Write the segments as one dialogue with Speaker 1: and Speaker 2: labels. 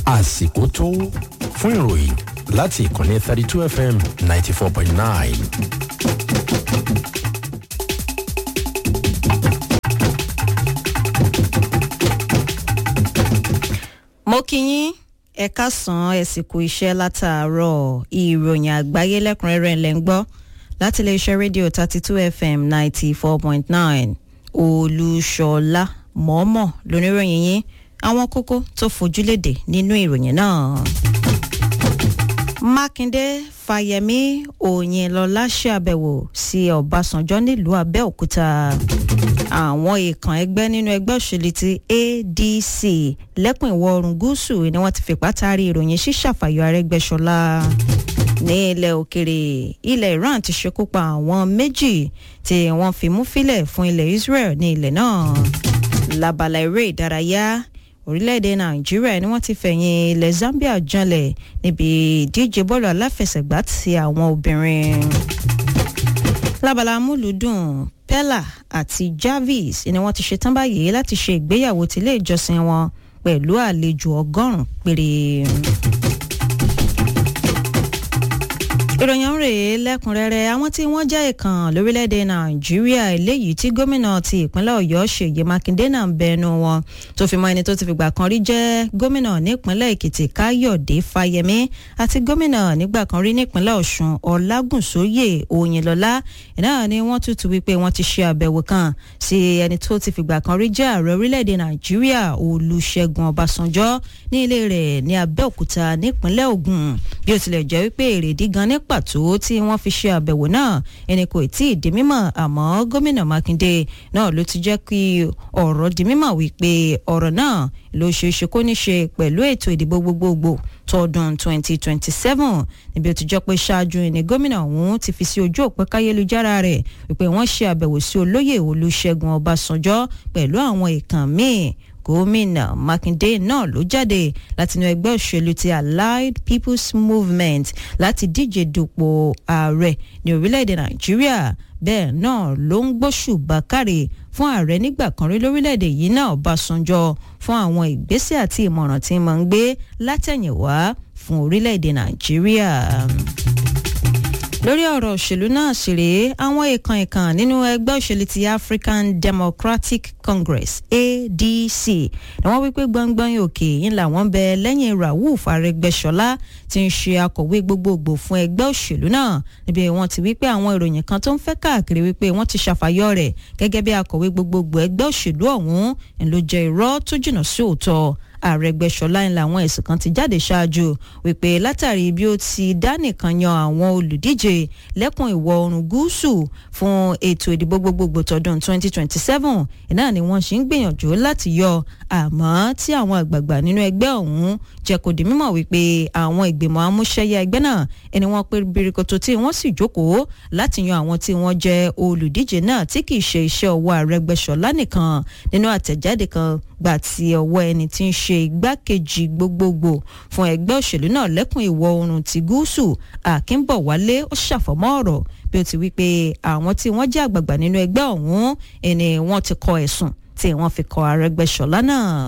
Speaker 1: àsìkò tó fún ìròyìn láti ìkànnì 32 FM 94.9.
Speaker 2: mo kí yín ẹ káàsán ẹ sì kú iṣẹ́ látàárọ̀ ìròyìn àgbáyé lẹ́kùnrẹ́rẹ́ ńlẹ̀ ń gbọ́ láti iléeṣẹ́ rédíò 32 FM 94.9 olúṣọlá mọ́mọ́ lóníròyìn yín àwọn kókó tó fojúlédè nínú ìròyìn náà. mákindé fáyẹmí òyìnlọlá ṣe àbẹ̀wò sí ọbásanjọ́ nílùú abẹ́òkúta. àwọn ìkàn ẹgbẹ́ nínú ẹgbẹ́ òṣèlú ti adc lẹ́kùn ìwọ̀ oòrùn gúúsù ni wọ́n ti fipá taari ìròyìn ṣíṣàfàyọ arẹ́gbẹ́ṣọlá. ní ilẹ̀ òkèrè ilẹ̀ iran ti ṣekú pa àwọn méjì tí wọ́n fi mú fílẹ̀ fún ilẹ̀ israel ní ilẹ̀ náà. lábala eré ìdárayá orílẹ̀-èdè nàìjíríà ni wọ́n ti fẹ̀yìn ilẹ̀ zambia janlẹ̀ níbi ìdíje bọ́ọ̀lù aláfẹsẹ̀gbá ti àwọn obìnrin. lábala amúlùúdùn pella àti jarvis ni wọ́n ti ṣetán báyìí láti ṣe ìgbéyàwó tilé ìjọsìn wọn pẹ̀lú àlejò 100 péré. ìròyìn rèé lẹ́kùnrẹ́rẹ́ àwọn tí wọ́n jẹ́ ìkàn lórílẹ̀‐èdè nàìjíríà eléyìí tí gómìnà ti ìpínlẹ̀ ọ̀yọ́ ṣèyí mákindé náà ń bẹnu wọn tó fi mọ́ ẹni tó ti fìgbà kan rí jẹ́ gómìnà nípínlẹ̀ èkìtì káyọ̀dé fáyẹmí àti gómìnà nígbà kan rí nípínlẹ̀ ọ̀ṣun ọlágúnsóyè òyìnlọ́lá náà ni wọ́n tútù wípé wọ́n ti ṣe àbẹ̀wò kan sí ẹni tó ti fìgbà kan rí jẹ́ ààrẹ orílẹ̀‐èdè nàìjíríà olúṣẹ́gun ọbásanjọ́ ní ilé rẹ̀ ní abẹ́òkúta nípínlẹ̀ ògùn bí ó tilẹ̀ jẹ́ wípé èrèdí gan ní pàtó tí wọ́n fi ṣe àbẹ̀wò náà ẹni kò tí ì di mímọ̀ àmọ́ gómìnà mákindé náà ló ti jẹ́ kí ọ̀rọ̀ di mímọ̀ wípé ọ̀rọ̀ náà ló ṣe é ṣe kó ní ṣe pẹ̀lú ètò ìdìbò gbogbogbò tọdún 2027 níbi ó ti jẹ́ pé ṣáájú ni gómìnà ọ̀hún ti fi sí ojú òpó káyélujára rẹ̀ wípé wọ́n ṣe àbẹ̀wò sí olóyè olúṣẹ́gun ọbásanjọ́ pẹ̀lú àwọn ìkàn míì gómìnà mákindé náà ló jáde látinú ẹgbẹ́ òṣèlú ti allied people's movement láti díje dupò ààrẹ ní orílẹ̀-èdè nàìjíríà bẹ́ẹ̀ náà ló ń gbóṣùbà káre fún ààrẹ nígbà kan rí lórílẹ̀-èdè yìí náà ọbásanjọ́ fún àwọn ìgbésẹ̀ àti ìmọ̀ràn tí wọ́n ń gbé látẹ̀yìnwá fún orílẹ̀-èdè nàìjíríà. lórí ọ̀rọ̀ òṣèlú náà sì rèé àwọn ìkàn nínú ẹgbẹ́ òṣèlú ti African Democratic Congress ADC ni wọ́n wípé gbọ̀ngbọ̀n òkè yìí làwọn bẹ lẹ́yìn Rauf Arẹ́gbẹ́ṣọlá tí ń ṣe akọ̀wé gbogbogbò fún ẹgbẹ́ òṣèlú náà níbi wọ́n ti wípé àwọn ìròyìn kan tó ń fẹ́ káàkiri wípé wọ́n ti ṣàfàyọ rẹ̀ gẹ́gẹ́ bí akọ̀wé gbogbogbò ẹgbẹ́ òṣèlú ọ̀hún ló jẹ́ irọ́ tó jìnnà sí òótọ́. Arẹ́gbẹ́ṣọlá ń làwọn ẹ̀sùn kan ti jáde ṣáájú wípé látàrí bí ó ti dá nìkan yan àwọn olùdíje lẹ́kùn ìwọ̀ oòrùn gúúsù fún ètò ìdìbò gbogbogbò tọdún 2027 náà ni wọ́n ṣì ń gbìyànjú láti yọ àmọ́ tí àwọn àgbààgbà nínú ẹgbẹ́ ọ̀hún jẹ́ kó di mímọ̀ wípé àwọn ìgbìmọ̀ amúṣẹ́yà ẹgbẹ́ náà ẹni wọ́n pé birikoto tí wọ́n sì jókòó láti yan àwọn tí wọ́n jẹ́ olùdíje náà tí kì í ṣe iṣẹ́ ọwọ́ Arẹ́gbẹ́ṣọlá nìkan nínú àtẹ̀jáde kan gbà tí ọwọ́ ẹni tí ń ṣe igbákejì gbogbogbò fún ẹgbẹ́ òṣèlú náà lẹ́kùn ìwọ̀ oòrùn ti gúúsù Akínbọ̀wálé ó ṣàfọ̀mọ́ ọ̀rọ̀ bí ó ti wí pé àwọn tí wọ́n jẹ́ àgbààgbà nínú ẹgbẹ́ ọ̀hún ẹni wọ́n ti kọ ẹ̀sùn tí wọ́n fi kọ Arẹ́gbẹ́ṣọlá náà.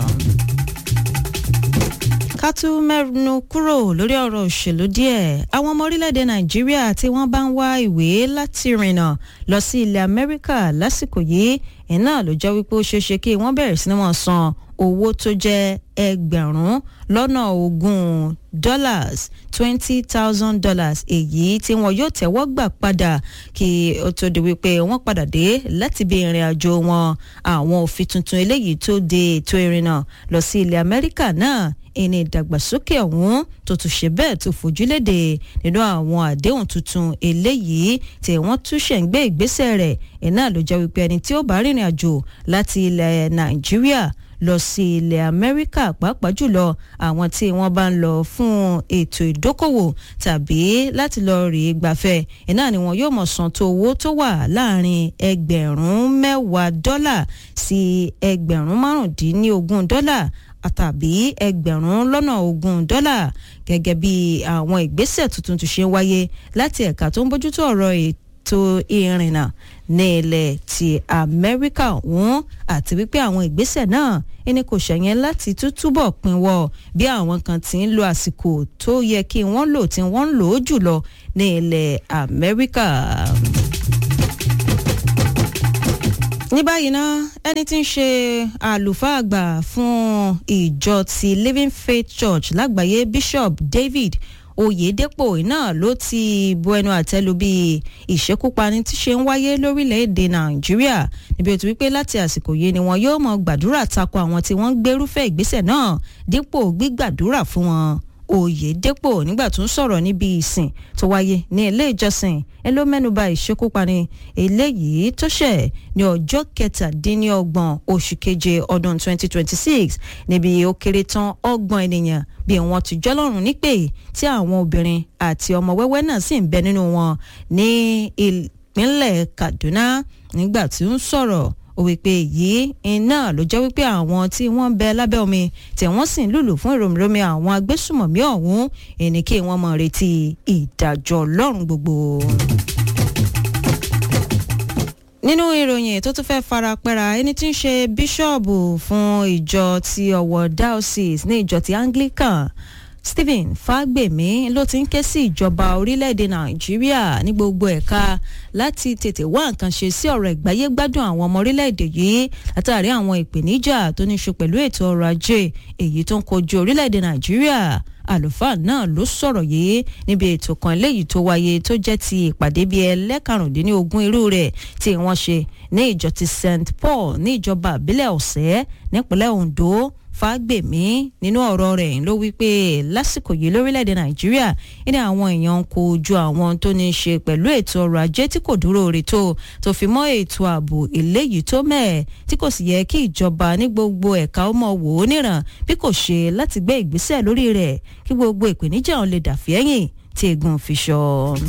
Speaker 2: ká tún mẹ́nu kúrò lórí ọ̀rọ̀ òṣèlú díẹ̀ àwọn ọmọ orílẹ̀-èdè nàìjíríà tí wọ́n bá ń wá ìwé láti rìnnà lọ sí ilẹ̀ amẹ́ríkà lásìkò yìí iná ló jẹ́ wípé ó ṣeé ṣe kí wọ́n bẹ̀rẹ̀ sí ní wọ́n san owó tó jẹ́ $20,000 $20,000 èyí tí wọn yóò tẹ́wọ́ gbà padà kí ó tó di wípé wọ́n padà dé láti bí ìrìn àjò wọn àwọn òfin tuntun eléyìí tó de ètò ìrìnnà lọ sí ilẹ̀ amẹ́ríkà náà ẹni ìdàgbàsókè ọ̀hún tó tún ṣe bẹ́ẹ̀ tó fojúlédè nínú àwọn àdéhùn tuntun eléyìí tí wọ́n tún ṣẹ̀ ń gbé ìgbésẹ̀ rẹ̀ iná ló jẹ́ wípé ẹni tí ó bá rìnrìn àjò láti ilẹ̀ nàìjíríà lọ sí ilẹ̀ amẹ́ríkà pàápàá jùlọ àwọn tí wọ́n bá ń lọ fún ètò ìdókòwò tàbí láti lọ rí gbafẹ́ iná ni wọn yóò mọ̀ san tó owó tó wà láàrin $10,000 sí $15,000 àtàbí $20,000 gẹ́gẹ́ bí àwọn ìgbésẹ̀ tuntun tó ṣe wáyé láti ẹ̀ka tó ń bójútó ọ̀rọ̀ ètò ìrìnnà ní ilẹ̀ ti amẹ́ríkà ọ̀hún àti wípé àwọn ìgbésẹ̀ náà ẹni kò ṣẹ̀yẹn láti túbọ̀ pinwọ́ bí àwọn kan ti ń lo àsìkò tó yẹ kí wọ́n lò tí wọ́n ń lò ó jùlọ ní ilẹ̀ Amẹ́ríkà. Ní báyìí ná ẹni tí ń ṣe àlùfáà àgbà fún ìjọ ti Living Faith Church lágbàáyé Bishop David Oyedepo náà ló ti bu ẹnu àtẹ́lu bí ìṣekúpani tí ṣe ń wáyé lórílẹ̀‐èdè Nàìjíríà níbi ó ti wípé láti àsìkò yìí ni wọn yóò mọ gbàdúrà tako àwọn tí wọ́n ń gbérúfẹ́ ìgbésẹ̀ náà dípò gbígbàdúrà fún wọn. Oyedepo nígbà tó ń sọ̀rọ̀ níbi ìsìn tó wáyé ní ilé ìjọsìn ló mẹ́nuba ìṣekúpani eléyìí tó ṣẹ̀ ní ọjọ́ 27 oṣù keje ọdún 2026 níbi ó kéré tán 30 ènìyàn bí wọ́n ti jọlọ́run nípè tí àwọn obìnrin àti ọmọ wẹ́wẹ́ náà sì ń bẹ nínú wọn ní ìpínlẹ̀ Kaduna. Nígbà tí ó ń sọ̀rọ̀ ó wípé yìí iná ló jẹ́ wípé àwọn tí wọ́n ń bẹ lábẹ́ omi tí wọ́n sì ń lùlù fún ìròmìròmì àwọn agbésùmọ̀mí ọ̀hún ẹni kí wọ́n mọ̀ retí ìdájọ́ Ọlọ́run gbogbo. Nínú ìròyìn tó tún fẹ́ farapẹ́ra ẹni tí ń ṣe bíṣọ́ọ̀bù fún ìjọ ti Ọ̀wọ̀ Diocese ní ìjọ ti Anglican Stephen Fagbemi ló ti ń ké sí ìjọba orílẹ̀-èdè Nàìjíríà ní gbogbo ẹ̀ka láti tètè wá nǹkan ṣe sí ọ̀rọ̀ ìgbáyégbádùn àwọn ọmọ orílẹ̀-èdè yìí látàrí àwọn ìpèníjà tó ní ṣe pẹ̀lú ètò ọrọ̀ ajé èyí tó ń kojú orílẹ̀-èdè Nàìjíríà. Àlùfáà náà ló sọ̀rọ̀ yìí níbi ètò kan léyìí tó wáyé tó jẹ́ ti ìpàdé bíi ẹlẹ́karùndínlógún irú rẹ̀ tí wọ́n ṣe ní ìjọ ti St Paul ní ìjọba ìbílẹ̀ Ọ̀sẹ́ nípínlẹ̀ Ondo. Fágbèmí nínú ọ̀rọ̀ rẹ̀ ló wí pé lásìkò yìí lórílẹ̀‐èdè Nàìjíríà ní àwọn èèyàn ń kojú àwọn tó ní í ṣe pẹ̀lú ètò ọrọ̀ ajé tí kò dúró re tó fi mọ́ ètò ààbò eléyìí tó mẹ́ẹ̀ tí kò sì yẹ kí ìjọba ní gbogbo ẹ̀ka ó mọ̀ wò ó níran bí kò ṣe láti gbé ìgbésẹ̀ lórí rẹ̀ kí gbogbo ìpèníjà òun lè dàfí ẹ̀yìn tí egun fi ṣọ.